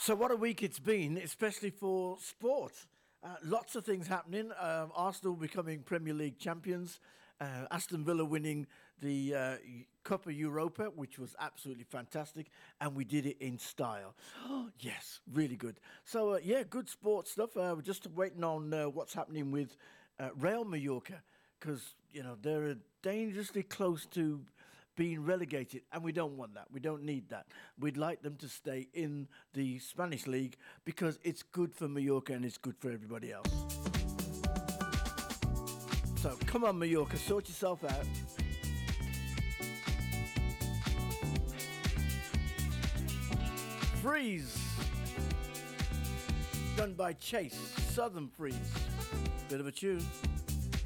So what a week it's been, especially for sport. Lots of things happening. Arsenal becoming Premier League champions. Aston Villa winning the Cup of Europa, which was absolutely fantastic. And we did it in style. Yes, really good. So, yeah, good sports stuff. We're just waiting on what's happening with Real Mallorca. Because, you know, they're dangerously close to being relegated, and we don't want that. We don't need that. We'd like them to stay in the Spanish league because it's good for Mallorca and it's good for everybody else. So come on, Mallorca, sort yourself out. Freeze, done by Chase, Southern Freeze. Bit of a tune.